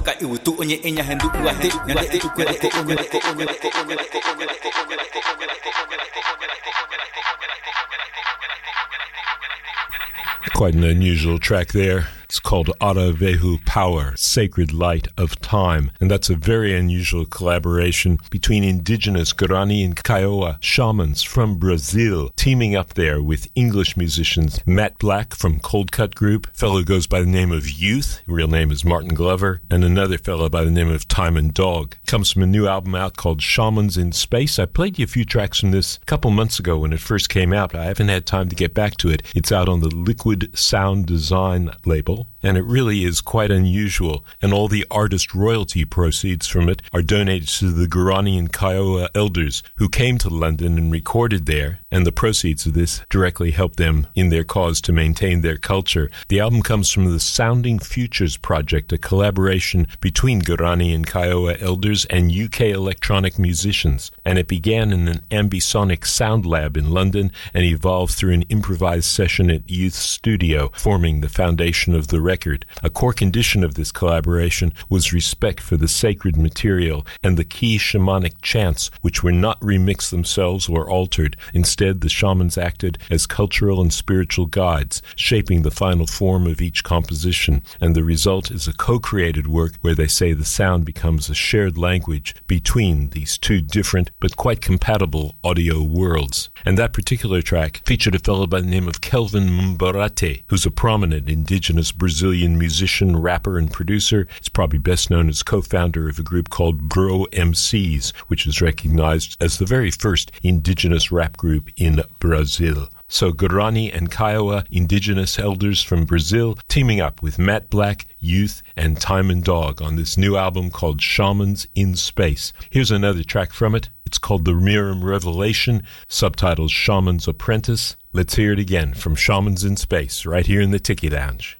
ka iutu onye enya handu uate nyande ukwe ko onye Quite an unusual track there. It's called Ara Vehu Power, Sacred Light of Time. And that's a very unusual collaboration between indigenous Guarani and Kiowa shamans from Brazil, teaming up there with English musicians Matt Black from Cold Cut Group, a fellow who goes by the name of Youth, real name is Martin Glover, and another fellow by the name of Time and Dog. Comes from a new album out called Shamans in Space. I played you a few tracks from this a couple months ago when it first came out. I haven't had time to get back to it. It's out on the Liquid Sound Design label, and it really is quite unusual, and all the artist royalty proceeds from it are donated to the Guarani and Kiowa elders who came to London and recorded there, and the proceeds of this directly help them in their cause to maintain their culture. The album comes from the Sounding Futures Project, a collaboration between Guarani and Kiowa elders and UK electronic musicians, and it began in an ambisonic sound lab in London and evolved through an improvised session at Youth Studio, forming the foundation of the record. A core condition of this collaboration was respect for the sacred material and the key shamanic chants, which were not remixed themselves or altered. Instead, the shamans acted as cultural and spiritual guides, shaping the final form of each composition, and the result is a co-created work where they say the sound becomes a shared language between these two different but quite compatible audio worlds. And that particular track featured a fellow by the name of Kelvin Mbarate, who's a prominent indigenous Brazilian musician, rapper, and producer. He's probably best known as co-founder of a group called Bro MCs, which is recognized as the very first indigenous rap group in Brazil. So Guarani and Kiowa indigenous elders from Brazil teaming up with Matt Black, Youth, and Time and Dog on this new album called Shamans in Space. Here's another track from it. It's called The Miram Revelation, subtitled Shaman's Apprentice. Let's hear it again from Shamans in Space, right here in the Tiki Lounge.